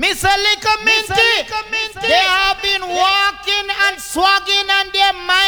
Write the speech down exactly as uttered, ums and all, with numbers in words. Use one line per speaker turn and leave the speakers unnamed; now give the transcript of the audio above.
Mister Liquor Minty, they have been walking and swagging and their mind